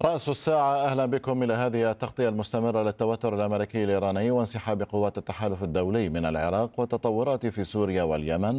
رأس الساعة، أهلا بكم إلى هذه التغطية المستمرة للتوتر الأمريكي الإيراني وانسحاب قوات التحالف الدولي من العراق والتطورات في سوريا واليمن.